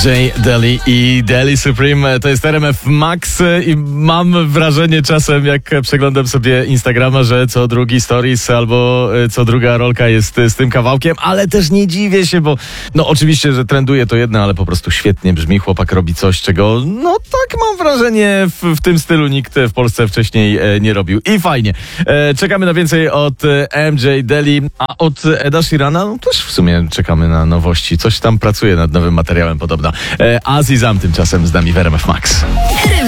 MJ Daly i Daly Supreme to jest RMF Max i mam wrażenie czasem, jak przeglądam sobie Instagrama, że co drugi stories albo co druga rolka jest z tym kawałkiem, ale też nie dziwię się, bo no oczywiście, że trenduje to jedno, ale po prostu świetnie brzmi, chłopak robi coś, czego no tak mam wrażenie w tym stylu nikt w Polsce wcześniej nie robił i fajnie. Czekamy na więcej od MJ Daly, a od Eda Sheerana no też w sumie czekamy na nowości, coś tam pracuje nad nowym materiałem podobno. Azizam tymczasem z nami w RMF Max.